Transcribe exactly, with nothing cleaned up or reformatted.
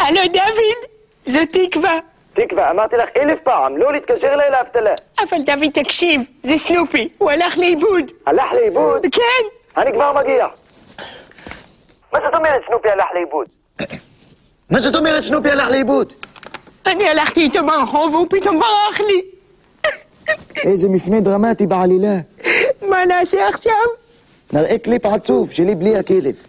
הלו דוד, זו תקווה. תקווה, אמרתי לך אלף פעם, לא להתקשר אליי לאבטלה. אבל דוד תקשיב, זה סנופי, הוא הלך לאיבוד. הלך לאיבוד? כן. אני כבר מגיע. מה זאת אומרת סנופי הלך לאיבוד? מה זאת אומרת סנופי הלך לאיבוד? אני הלכתי איתו ברחוב והוא פתאום ברח לי. איזה מפנה דרמטי בעלילה. מה נעשה עכשיו? נראה קליפ עצוב שלי בלי הכלב.